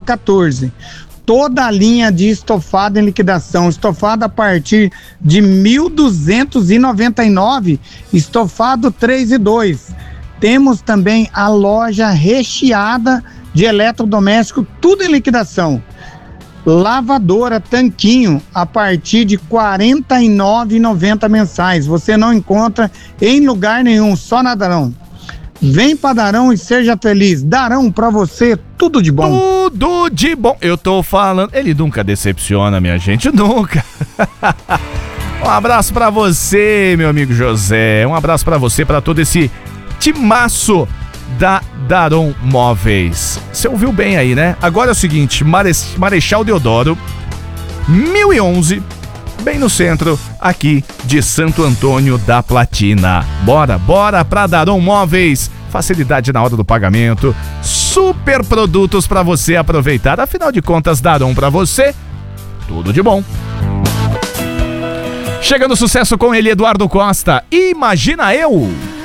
14. Toda a linha de estofado em liquidação, estofado a partir de R$ 1.299, estofado 3 e 2. Temos também a loja recheada de eletrodoméstico, tudo em liquidação. Lavadora Tanquinho a partir de R$ 49,90 mensais. Você não encontra em lugar nenhum, só na Darão. Vem pra Darão e seja feliz. Darão, pra você, tudo de bom. Tudo de bom. Eu tô falando. Ele nunca decepciona, minha gente. Nunca. Um abraço pra você, meu amigo José. Um abraço pra você, pra todo esse timaço da Daron Móveis. Você ouviu bem aí, né? Agora é o seguinte, Marechal Deodoro, 1011, bem no centro aqui de Santo Antônio da Platina. Bora pra Daron Móveis. Facilidade na hora do pagamento, super produtos pra você aproveitar. Afinal de contas, Daron pra você, tudo de bom. Chegando sucesso com ele, Eduardo Costa. Imagina eu.